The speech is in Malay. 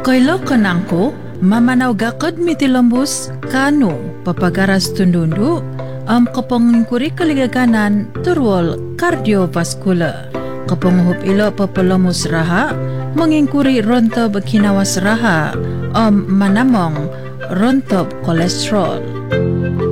Kailo kanangko, mamanaw gakad mitilambus kano papagaras tundundu kapangingkuri kaligaganan turwal cardiovascular. Kapanguhup ilo papalamus raha, mangingkuri rontob kinawas raha manamong rontob kolesterol.